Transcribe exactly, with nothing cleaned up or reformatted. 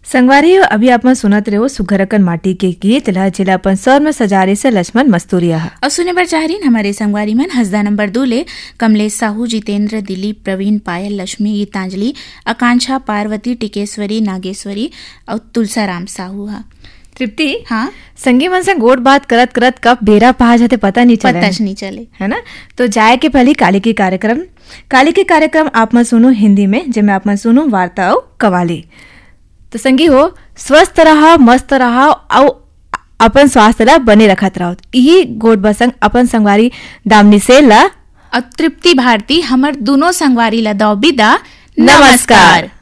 संगवारी अभी आप सुनत रहे हो सुघरकन माटी के गीत ला जिला अपन स्वर में सजारे से लक्ष्मण मस्तूरिया और सुने बर चाहरीन हमारे संगवारी मन हसदा नंबर दो ले कमलेश साहू, जितेंद्र, दिलीप, प्रवीण, पायल, लक्ष्मी, गीतांजलि, आकांक्षा, पार्वती, टिकेश्वरी, नागेश्वरी और तुलसाराम साहू हा। तृप्ति, हाँ संगी मन से गोट बात करत करत कब बेरा पहा जाते पता नहीं चले पता नहीं चले है ना। तो जाए के पहले काली की कार्यक्रम काली के कार्यक्रम आप मन सुनो हिंदी में, जिसमें आप मन सुनो वार्ता और कवाली। तो संगी हो स्वस्थ रहा, मस्त रहा और अपन स्वास्थ्य ला बने रखत रहो। यही गोट बसंग अपन संगवारी दामनी से ला और तृप्ति भारती हमर दोनों संगवारी ला दौ बिदा। नमस्कार।